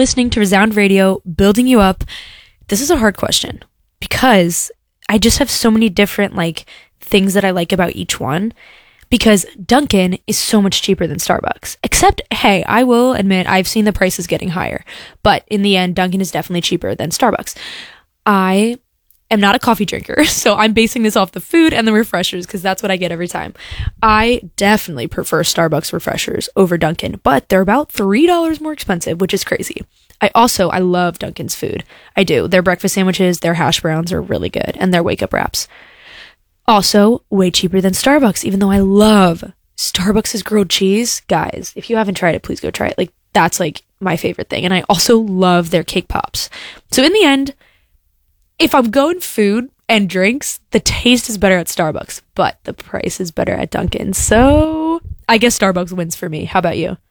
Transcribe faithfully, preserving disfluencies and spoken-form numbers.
listening to Resound Radio, building you up. This is a hard question because I just have so many different like things that I like about each one. Because Dunkin' is so much cheaper than Starbucks. Except, hey, I will admit I've seen the prices getting higher. But in the end, Dunkin' is definitely cheaper than Starbucks. I am not a coffee drinker, so I'm basing this off the food and the refreshers because that's what I get every time. I definitely prefer Starbucks refreshers over Dunkin', but they're about three dollars more expensive, which is crazy. I also, I love Dunkin's food. I do. Their breakfast sandwiches, their hash browns are really good, and their wake-up wraps. Also, way cheaper than Starbucks, even though I love Starbucks' grilled cheese. Guys, if you haven't tried it, please go try it. Like, that's like my favorite thing. And I also love their cake pops. So in the end, if I'm going food and drinks, the taste is better at Starbucks, but the price is better at Dunkin'. So I guess Starbucks wins for me. How about you?